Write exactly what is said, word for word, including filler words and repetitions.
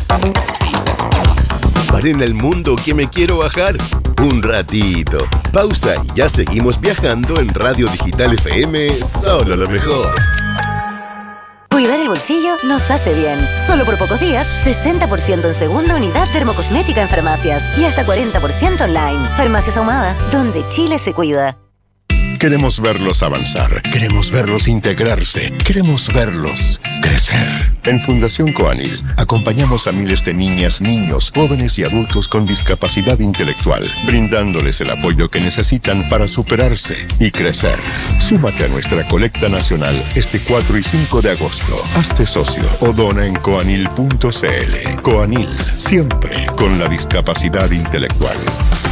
Paren el mundo que me quiero bajar. Un ratito. Pausa y ya seguimos viajando en Radio Digital F M, solo lo mejor. Cuidar el bolsillo nos hace bien. Solo por pocos días, sesenta por ciento en segunda unidad dermocosmética en farmacias y hasta cuarenta por ciento online. Farmacias Ahumada, donde Chile se cuida. Queremos verlos avanzar, queremos verlos integrarse, queremos verlos crecer. En Fundación Coanil acompañamos a miles de niñas, niños, jóvenes y adultos con discapacidad intelectual, brindándoles el apoyo que necesitan para superarse y crecer. Súmate a nuestra colecta nacional este cuatro y cinco de agosto. Hazte socio o dona en coanil punto c l. Coanil, siempre con la discapacidad intelectual.